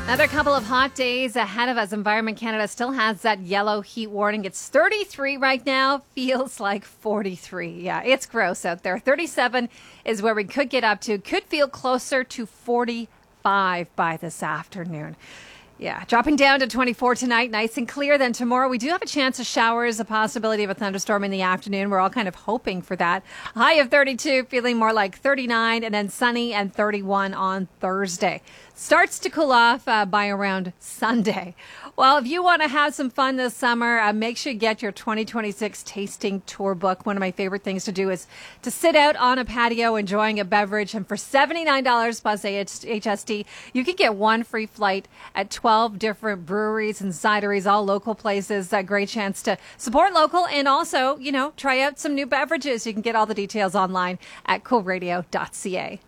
Another couple of hot days ahead of us. Environment Canada still has that yellow heat warning. It's 33 right now. Feels like 43. Yeah, it's gross out there. 37 is where we could get up to. Could feel closer to 45 by this afternoon. Yeah, dropping down to 24 tonight, nice and clear. Then tomorrow we do have a chance of showers, a possibility of a thunderstorm in the afternoon. We're all kind of hoping for that. High of 32, feeling more like 39, and then sunny and 31 on Thursday. Starts to cool off by around Sunday. Well, if you want to have some fun this summer, make sure you get your 2026 tasting tour book. One of my favorite things to do is to sit out on a patio enjoying a beverage. And for $79 plus HST, you can get one free flight at 12 different breweries and cideries, all local places. A great chance to support local and also, try out some new beverages. You can get all the details online at coolradio.ca.